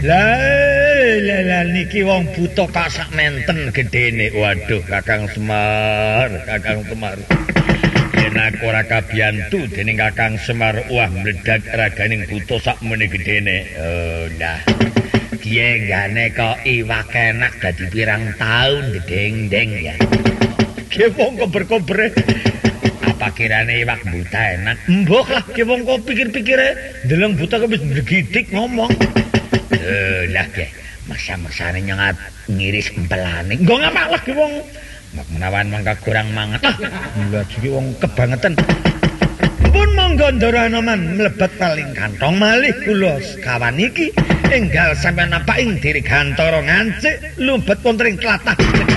Lah niki wong buta kok sak menten gedene. Waduh, Kakang Semar. Yen aku ora kabiyantu dening Kakang Semar, wah mledak raganing buta sak mene gedene. Oh, nah. Dienggane kok iwak enak dadi pirang taun gedeng-deng ya. Ki wong kober-kobre. Apa kirane iwak buta enak? Mbok lah ki wong kok pikir-pikire ndeleng buta kok wis bregidik ngomong. Lah ya, masa-masane nyengat ngiris empelane. Nggo ngapak lah ki wong. Mak menawan mangka kurang manget. Lah iki wong kebangetan. Pun monggo Ndara Anoman mlebet paling kantong malih kula sekawan iki enggal sampeyan napaki diri gantara ngancik lumbet wonten ing tlatah